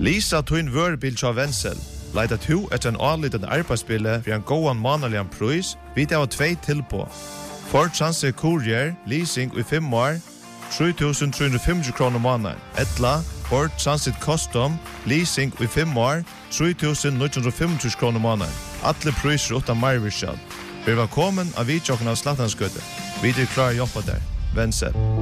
Lisa Twin Wörbil av Wenzel. Leita to etter en anlitande arbeidsbille for en gåan månaligan pris, vid av 2 tilpå. Ford Transit Courier, leasing i 5 år, 3.350 kroner måneden. Etla, Ford Transit Custom, leasing i 5 år, 3.950 kroner måneden. Alle priser utan marvirskjall. Vi var kommet av vidtjokken av Slattanskøtte. Vi klar å jobbe der. Wenzel.